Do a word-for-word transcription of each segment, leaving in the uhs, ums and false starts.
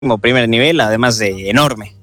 primer nivel, además de enorme.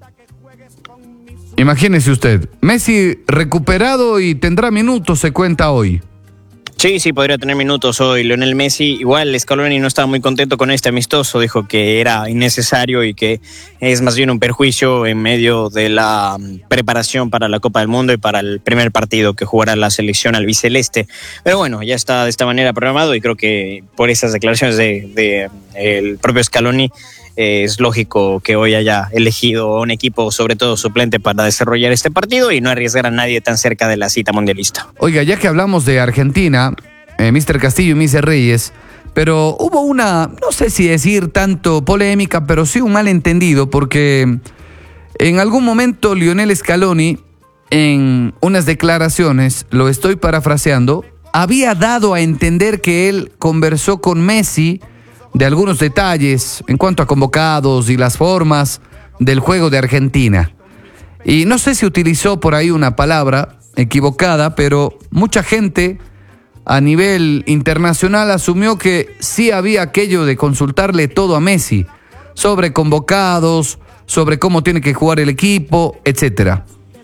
Imagínese usted, Messi recuperado y tendrá minutos, se cuenta hoy. Sí, sí, podría tener minutos hoy Lionel Messi. Igual Scaloni no estaba muy contento con este amistoso, dijo que era innecesario y que es más bien un perjuicio en medio de la preparación para la Copa del Mundo y para el primer partido que jugará la selección albiceleste. Pero bueno, ya está de esta manera programado y creo que por esas declaraciones de, de el propio Scaloni eh, es lógico que hoy haya elegido un equipo, sobre todo suplente, para desarrollar este partido y no arriesgar a nadie tan cerca de la cita mundialista. Oiga, ya que hablamos de Argentina, eh, mister Castillo y mister Reyes, pero hubo una, no sé si decir tanto polémica, pero sí un malentendido, porque en algún momento Lionel Scaloni, en unas declaraciones, lo estoy parafraseando, había dado a entender que él conversó con Messi de algunos detalles en cuanto a convocados y las formas del juego de Argentina. Y no sé si utilizó por ahí una palabra equivocada, pero mucha gente a nivel internacional asumió que sí había aquello de consultarle todo a Messi, sobre convocados, sobre cómo tiene que jugar el equipo, etcétera.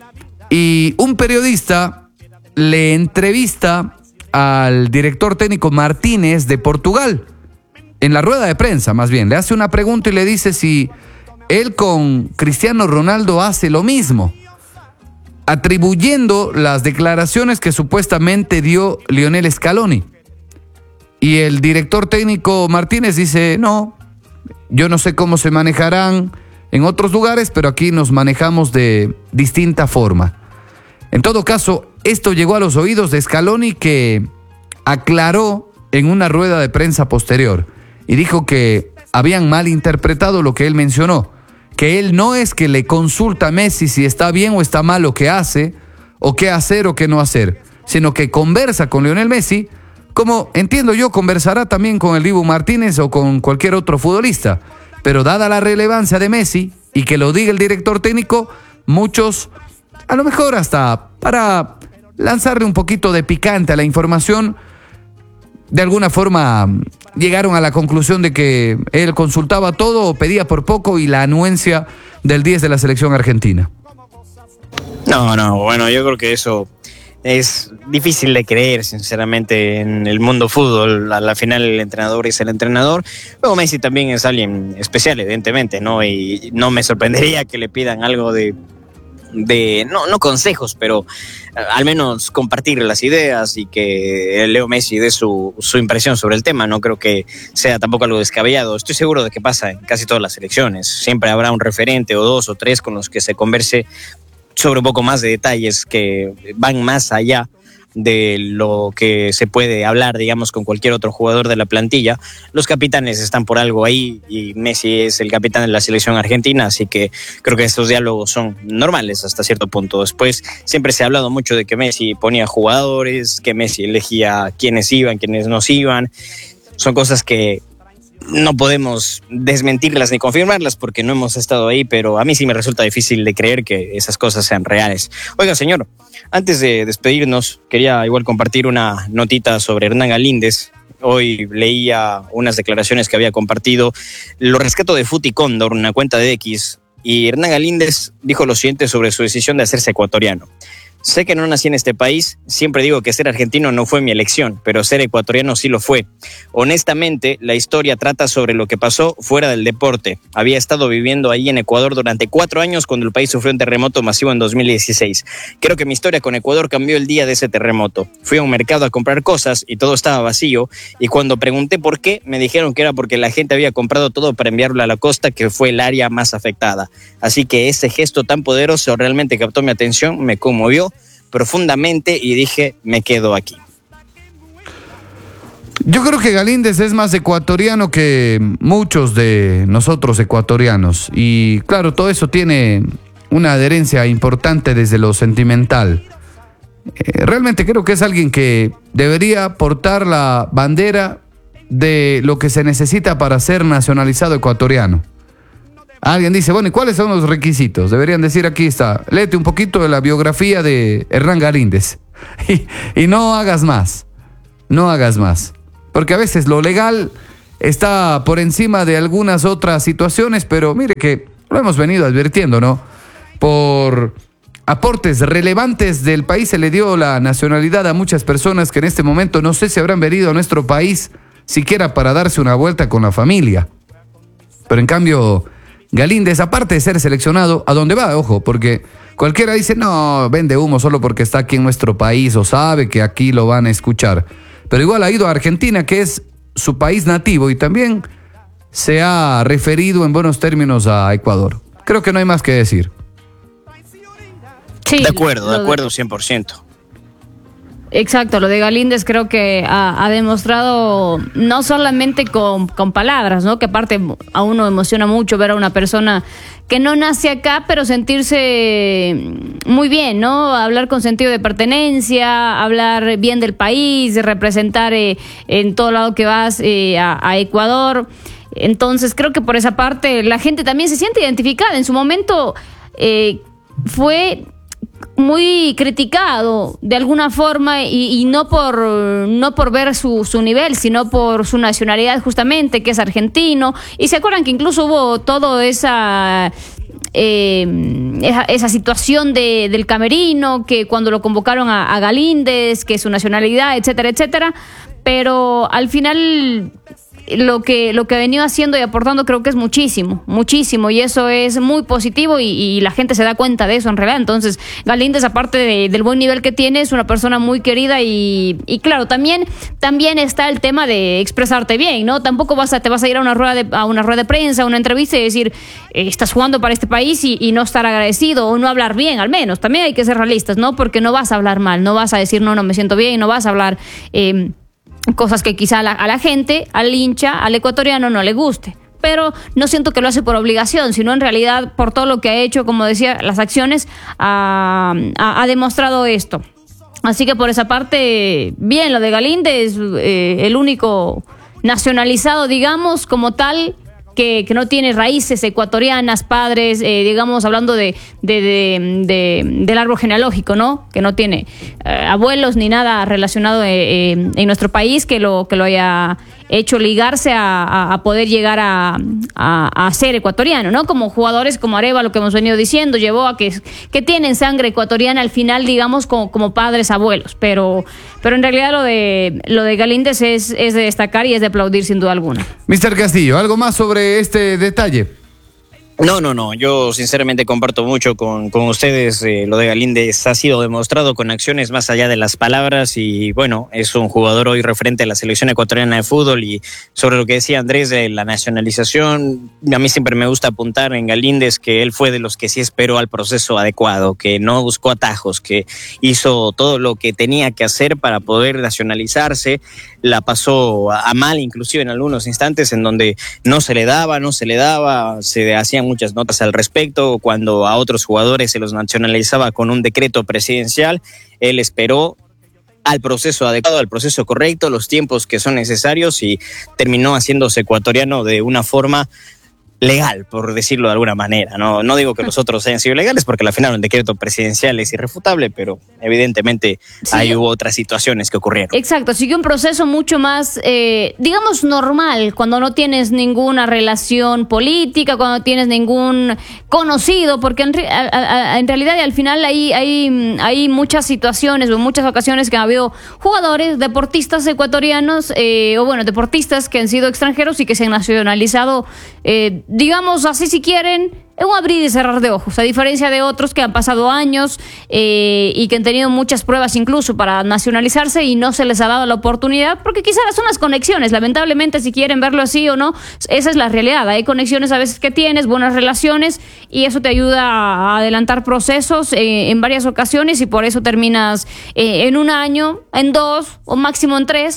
Y un periodista le entrevista al director técnico Martínez de Portugal, en la rueda de prensa más bien, le hace una pregunta y le dice si él con Cristiano Ronaldo hace lo mismo, atribuyendo las declaraciones que supuestamente dio Lionel Scaloni. Y el director técnico Martínez dice, no, yo no sé cómo se manejarán en otros lugares, pero aquí nos manejamos de distinta forma. En todo caso, esto llegó a los oídos de Scaloni, que aclaró en una rueda de prensa posterior y dijo que habían malinterpretado lo que él mencionó, que él no es que le consulta a Messi si está bien o está mal lo que hace, o qué hacer o qué no hacer, sino que conversa con Lionel Messi, como entiendo yo conversará también con el Dibu Martínez o con cualquier otro futbolista. Pero dada la relevancia de Messi y que lo diga el director técnico, muchos, a lo mejor hasta para lanzarle un poquito de picante a la información, de alguna forma llegaron a la conclusión de que él consultaba todo o pedía por poco y la anuencia del diez de la selección argentina. No, no, bueno, yo creo que eso es difícil de creer, sinceramente, en el mundo fútbol. A la final el entrenador es el entrenador. Luego Messi también es alguien especial, evidentemente, ¿no? Y no me sorprendería que le pidan algo de... de no, no consejos, pero al menos compartir las ideas y que Leo Messi dé su, su impresión sobre el tema. No creo que sea tampoco algo descabellado. Estoy seguro de que pasa en casi todas las selecciones. Siempre habrá un referente o dos o tres con los que se converse sobre un poco más de detalles que van más allá de lo que se puede hablar, digamos, con cualquier otro jugador de la plantilla. Los capitanes están por algo ahí y Messi es el capitán de la selección argentina, así que creo que estos diálogos son normales hasta cierto punto. Después siempre se ha hablado mucho de que Messi ponía jugadores, que Messi elegía quiénes iban, quiénes no iban. Son cosas que no podemos desmentirlas ni confirmarlas porque no hemos estado ahí, pero a mí sí me resulta difícil de creer que esas cosas sean reales. Oiga, señor, antes de despedirnos, quería igual compartir una notita sobre Hernán Galíndez. Hoy leía unas declaraciones que había compartido. Lo rescato de Futicóndor, una cuenta de X, y Hernán Galíndez dijo lo siguiente sobre su decisión de hacerse ecuatoriano. Sé que no nací en este país, siempre digo que ser argentino no fue mi elección, pero ser ecuatoriano sí lo fue. Honestamente, la historia trata sobre lo que pasó fuera del deporte. Había estado viviendo ahí en Ecuador durante cuatro años cuando el país sufrió un terremoto masivo en dos mil dieciséis. Creo que mi historia con Ecuador cambió el día de ese terremoto. Fui a un mercado a comprar cosas y todo estaba vacío, y cuando pregunté por qué, me dijeron que era porque la gente había comprado todo para enviarlo a la costa, que fue el área más afectada. Así que ese gesto tan poderoso realmente captó mi atención, me conmovió profundamente y dije, me quedo aquí. Yo creo que Galíndez es más ecuatoriano que muchos de nosotros ecuatorianos, y claro, todo eso tiene una adherencia importante desde lo sentimental. Eh, realmente creo que es alguien que debería portar la bandera de lo que se necesita para ser nacionalizado ecuatoriano. Alguien dice, bueno, ¿y cuáles son los requisitos? Deberían decir, aquí está, léete un poquito de la biografía de Hernán Galíndez y, y no hagas más, no hagas más. Porque a veces lo legal está por encima de algunas otras situaciones, pero mire que lo hemos venido advirtiendo, ¿no? Por aportes relevantes del país se le dio la nacionalidad a muchas personas que en este momento no sé si habrán venido a nuestro país siquiera para darse una vuelta con la familia. Pero en cambio, Galíndez, aparte de ser seleccionado, ¿a dónde va? Ojo, porque cualquiera dice, no, vende humo solo porque está aquí en nuestro país o sabe que aquí lo van a escuchar. Pero igual ha ido a Argentina, que es su país nativo, y también se ha referido en buenos términos a Ecuador. Creo que no hay más que decir. Sí, de acuerdo, de acuerdo, cien por ciento. Exacto, lo de Galíndez creo que ha, ha demostrado no solamente con, con palabras, ¿no? Que aparte a uno emociona mucho ver a una persona que no nace acá, pero sentirse muy bien, ¿no? Hablar con sentido de pertenencia, hablar bien del país, representar eh, en todo lado que vas eh, a, a Ecuador. Entonces creo que por esa parte la gente también se siente identificada. En su momento eh, fue muy criticado de alguna forma y, y no por no por ver su, su nivel, sino por su nacionalidad justamente, que es argentino. Y se acuerdan que incluso hubo toda esa eh, esa, esa situación de, del camerino, que cuando lo convocaron a, a Galíndez, que su nacionalidad, etcétera, etcétera. Pero al final lo que lo que ha venido haciendo y aportando creo que es muchísimo, muchísimo, y eso es muy positivo y, y la gente se da cuenta de eso en realidad. Entonces Galíndez, aparte de, del buen nivel que tiene, es una persona muy querida y, y claro, también también está el tema de expresarte bien, ¿no? Tampoco vas a te vas a ir a una rueda de, a una rueda de prensa, a una entrevista y decir eh, estás jugando para este país y, y no estar agradecido o no hablar bien, al menos. También hay que ser realistas, ¿no? Porque no vas a hablar mal, no vas a decir no, no me siento bien, no vas a hablar eh, cosas que quizá a la, a la gente, al hincha, al ecuatoriano no le guste. Pero no siento que lo hace por obligación, sino en realidad por todo lo que ha hecho, como decía, las acciones, ha, ha, ha demostrado esto. Así que por esa parte, bien, lo de Galíndez, eh, el único nacionalizado, digamos, como tal, que, que no tiene raíces ecuatorianas, padres, eh, digamos, hablando de, de, de, de del árbol genealógico, ¿no? Que no tiene eh, abuelos ni nada relacionado eh, eh, en nuestro país que lo, que lo haya hecho ligarse a, a, a poder llegar a, a, a ser ecuatoriano, ¿no? Como jugadores como Areva, lo que hemos venido diciendo, llevó a que, que tienen sangre ecuatoriana al final, digamos, como, como padres, abuelos, pero, pero en realidad lo de, lo de Galíndez es, es de destacar y es de aplaudir sin duda alguna. mister Castillo, ¿algo más sobre este detalle? No, no, no, yo sinceramente comparto mucho con, con ustedes, eh, lo de Galíndez ha sido demostrado con acciones más allá de las palabras y bueno, es un jugador hoy referente a la selección ecuatoriana de fútbol. Y sobre lo que decía Andrés de la nacionalización, a mí siempre me gusta apuntar en Galíndez que él fue de los que sí esperó al proceso adecuado, que no buscó atajos, que hizo todo lo que tenía que hacer para poder nacionalizarse. La pasó a mal inclusive en algunos instantes en donde no se le daba, no se le daba, se hacían muchas notas al respecto. Cuando a otros jugadores se los nacionalizaba con un decreto presidencial, él esperó al proceso adecuado, al proceso correcto, los tiempos que son necesarios y terminó haciéndose ecuatoriano de una forma legal, por decirlo de alguna manera. No, no digo que los otros hayan sido legales, porque al final el decreto presidencial es irrefutable, pero evidentemente sí, hay hubo otras situaciones que ocurrieron. Exacto, siguió un proceso mucho más, eh, digamos, normal, cuando no tienes ninguna relación política, cuando no tienes ningún conocido, porque en, re, a, a, en realidad al final hay, hay, hay muchas situaciones o muchas ocasiones que ha habido jugadores, deportistas ecuatorianos, eh, o bueno, deportistas que han sido extranjeros y que se han nacionalizado, eh, digamos así si quieren, es un abrir y cerrar de ojos, a diferencia de otros que han pasado años eh, y que han tenido muchas pruebas incluso para nacionalizarse y no se les ha dado la oportunidad, porque quizás son las conexiones, lamentablemente, si quieren verlo así o no, esa es la realidad. Hay conexiones a veces que tienes, buenas relaciones, y eso te ayuda a adelantar procesos eh, en varias ocasiones, y por eso terminas eh, en un año, en dos o máximo en tres,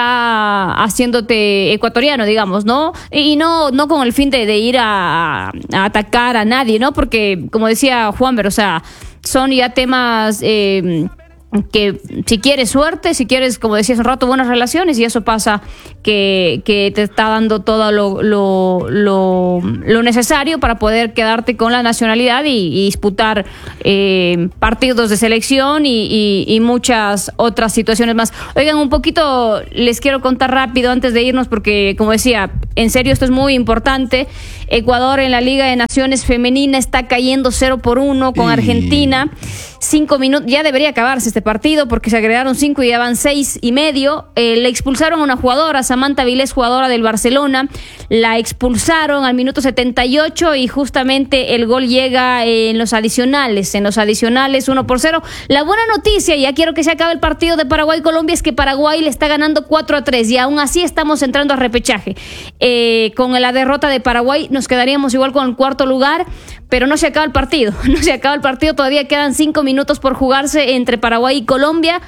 ya haciéndote ecuatoriano, digamos, ¿no? Y no, no con el fin de, de ir a, a atacar a nadie, ¿no? Porque, como decía Juanber, o sea, son ya temas eh, que si quieres suerte, si quieres, como decías un rato, buenas relaciones, y eso pasa que, que te está dando todo lo, lo, lo, lo necesario para poder quedarte con la nacionalidad y, y disputar eh, partidos de selección y, y, y muchas otras situaciones más. Oigan, un poquito les quiero contar rápido antes de irnos, porque como decía, en serio esto es muy importante. Ecuador en la Liga de Naciones Femenina está cayendo cero por uno con Argentina. Cinco minutos, ya debería acabarse este partido porque se agregaron cinco y ya van seis y medio. Eh, le expulsaron a una jugadora, Samantha Vilés, jugadora del Barcelona. La expulsaron al minuto setenta y ocho y justamente el gol llega en los adicionales. En los adicionales, uno por cero. La buena noticia, y ya quiero que se acabe el partido de Paraguay-Colombia, es que Paraguay le está ganando cuatro a tres y aún así estamos entrando a repechaje. Eh, con la derrota de Paraguay nos quedaríamos igual con el cuarto lugar, pero no se acaba el partido. No se acaba el partido, todavía quedan cinco minutos por jugarse entre Paraguay y Colombia,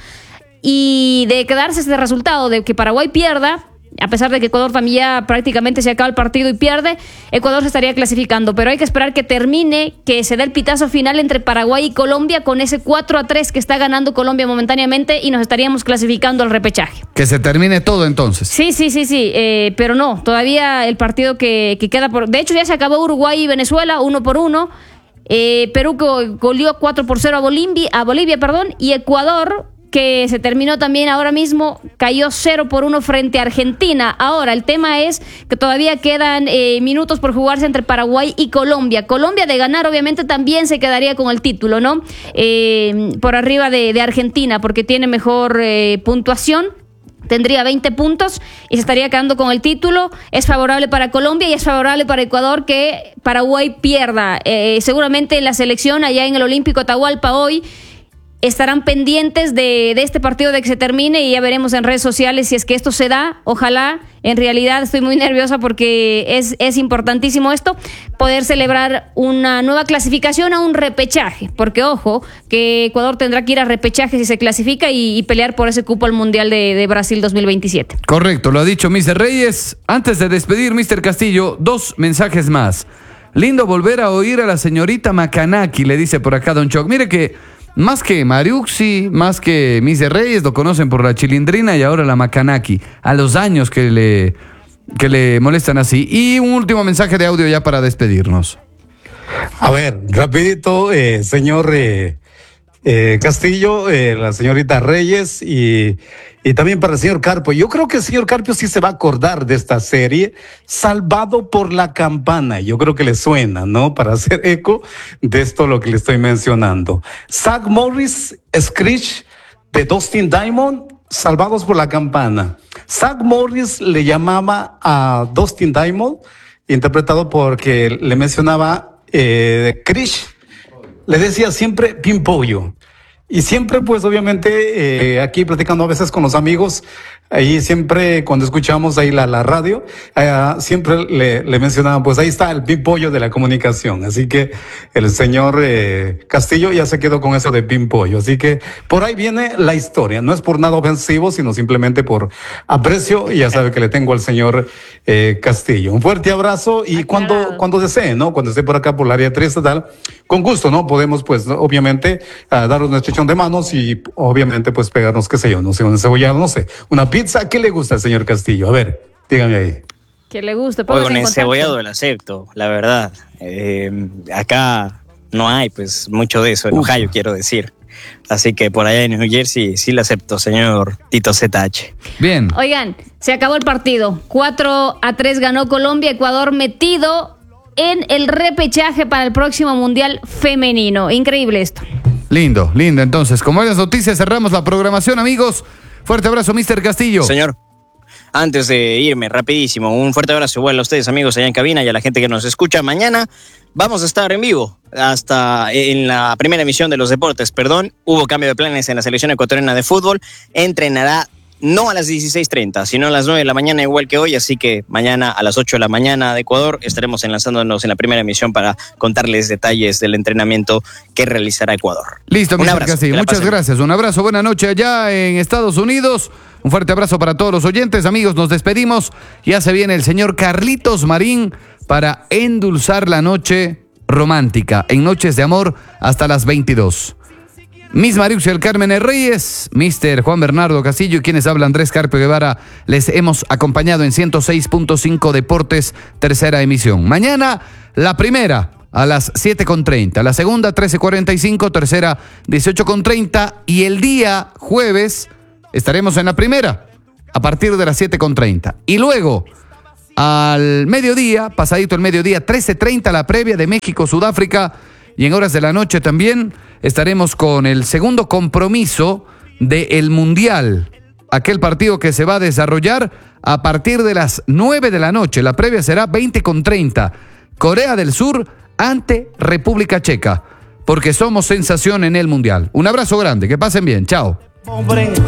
y de quedarse este resultado de que Paraguay pierda, a pesar de que Ecuador también ya prácticamente se acaba el partido y pierde, Ecuador se estaría clasificando, pero hay que esperar que termine, que se dé el pitazo final entre Paraguay y Colombia con ese cuatro a tres que está ganando Colombia momentáneamente y nos estaríamos clasificando al repechaje. Que se termine todo entonces. Sí, sí, sí, sí, eh, pero no, todavía el partido que, que queda por... De hecho ya se acabó Uruguay y Venezuela, uno por uno. Eh, Perú go- goleó cuatro por cero a Bolivia, a Bolivia, perdón, y Ecuador, que se terminó también ahora mismo, cayó cero por uno frente a Argentina. Ahora, el tema es que todavía quedan eh, minutos por jugarse entre Paraguay y Colombia. Colombia, de ganar, obviamente también se quedaría con el título, ¿no? Eh, por arriba de, de Argentina, porque tiene mejor eh, puntuación. Tendría veinte puntos y se estaría quedando con el título. Es favorable para Colombia y es favorable para Ecuador que Paraguay pierda. Eh, seguramente en la selección allá en el Olímpico Atahualpa hoy estarán pendientes de, de este partido, de que se termine, y ya veremos en redes sociales si es que esto se da. Ojalá. En realidad estoy muy nerviosa porque es, es importantísimo esto, poder celebrar una nueva clasificación a un repechaje, porque ojo, que Ecuador tendrá que ir a repechaje si se clasifica y, y pelear por ese cupo al Mundial de, de Brasil dos mil veintisiete. Correcto, lo ha dicho mister Reyes. Antes de despedir, mister Castillo, dos mensajes más. Lindo volver a oír a la señorita Macanaki, le dice por acá Don Choc. Mire que más que Mariuxi, más que mister Reyes, lo conocen por la Chilindrina y ahora la Macanaki. A los años que le, que le molestan así. Y un último mensaje de audio ya para despedirnos. A ver, rapidito, eh, señor eh, eh, Castillo, eh, la señorita Reyes y, y también para el señor Carpio. Yo creo que el señor Carpio sí se va a acordar de esta serie, Salvado por la Campana. Yo creo que le suena, ¿no? Para hacer eco de esto lo que le estoy mencionando. Zach Morris, Screech de Dustin Diamond, Salvados por la Campana. Zach Morris le llamaba a Dustin Diamond, interpretado porque le mencionaba eh, Krish, le decía siempre Pimpollo. Y siempre, pues, obviamente, eh, aquí platicando a veces con los amigos, ahí siempre, cuando escuchamos ahí la, la radio, eh, siempre le, le mencionaban, pues ahí está el pimpollo de la comunicación. Así que el señor eh, Castillo ya se quedó con eso de pimpollo. Así que por ahí viene la historia. No es por nada ofensivo, sino simplemente por aprecio. Y ya sabe que le tengo al señor eh, Castillo. Un fuerte abrazo y cuando, cuando desee, ¿no? Cuando esté por acá por el área tres y tal, con gusto, ¿no? Podemos, pues, obviamente, uh, daros una chichón de manos y obviamente pues pegarnos, qué sé yo, no sé, un cebollado, no sé, una pizza. ¿Qué le gusta al señor Castillo? A ver, dígame ahí. Que le guste. Oye, con el cebollado el acepto, la verdad. Eh, acá no hay pues mucho de eso en Ohio, quiero decir. Así que por allá en New Jersey sí le acepto, señor Tito Z H. Bien. Oigan, se acabó el partido. cuatro a tres ganó Colombia, Ecuador metido en el repechaje para el próximo Mundial Femenino. Increíble esto. Lindo, lindo. Entonces, como buenas noticias, cerramos la programación, amigos. Fuerte abrazo, mister Castillo. Señor, antes de irme, rapidísimo, un fuerte abrazo igual a ustedes, amigos, allá en cabina y a la gente que nos escucha. Mañana vamos a estar en vivo hasta en la primera emisión de los deportes, perdón. Hubo cambio de planes en la selección ecuatoriana de fútbol. Entrenará no a las dieciséis treinta, sino a las nueve de la mañana, igual que hoy. Así que mañana a las ocho de la mañana de Ecuador estaremos enlazándonos en la primera emisión para contarles detalles del entrenamiento que realizará Ecuador. Listo, mister Castillo. Muchas gracias. Un abrazo. Buena noche allá en Estados Unidos. Un fuerte abrazo para todos los oyentes. Amigos, nos despedimos. Ya se viene el señor Carlitos Marín para endulzar la noche romántica en Noches de Amor hasta las veintidós. Miss Mariux y el Carmen Reyes, mister Juan Bernardo Castillo y quienes habla Andrés Carpio Guevara, les hemos acompañado en ciento seis punto cinco Deportes, tercera emisión. Mañana, la primera, a las siete con treinta, la segunda, trece cuarenta y cinco, tercera, dieciocho con treinta, y el día jueves estaremos en la primera, a partir de las siete con treinta. Y luego, al mediodía, pasadito el mediodía, trece treinta, la previa de México-Sudáfrica, y en horas de la noche también estaremos con el segundo compromiso del Mundial, aquel partido que se va a desarrollar a partir de las nueve de la noche. La previa será veinte con treinta, Corea del Sur ante República Checa, porque somos sensación en el Mundial. Un abrazo grande, que pasen bien, chao.